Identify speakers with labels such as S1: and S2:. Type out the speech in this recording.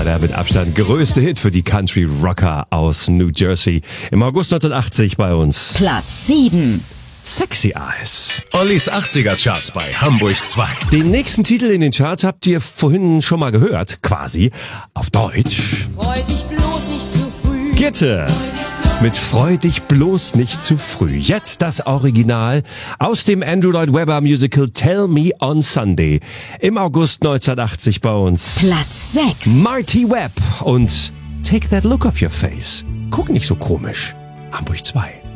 S1: der mit Abstand größte Hit für die Country-Rocker aus New Jersey. Im August 1980 bei uns.
S2: Platz 7.
S1: Sexy Eyes.
S3: Ollis 80er-Charts bei Hamburg 2.
S1: Den nächsten Titel in den Charts habt ihr vorhin schon mal gehört, quasi, auf Deutsch.
S4: Freu dich bloß nicht zu früh.
S1: Gitte mit Freu dich bloß nicht zu früh. Jetzt das Original aus dem Andrew Lloyd Webber Musical Tell Me on Sunday. Im August 1980 bei uns.
S2: Platz 6.
S1: Marty Webb und Take That Look Off Your Face. Guck nicht so komisch. Hamburg 2.